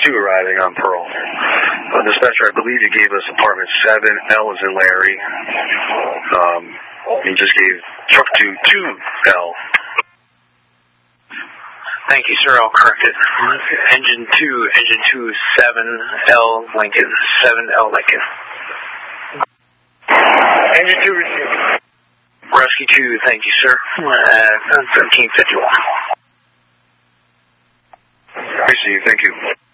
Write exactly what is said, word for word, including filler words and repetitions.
two arriving on Pearl. Uh, dispatcher, I believe you gave us apartment seven. L is in Larry. Um, you just gave truck two, two L. Thank you, sir. I'll correct it. Engine two, engine two, seven L Lincoln, seven L Lincoln. Engine two received. Rescue two, thank you, sir. Uh, thirteen fifty-one. I see you. Thank you.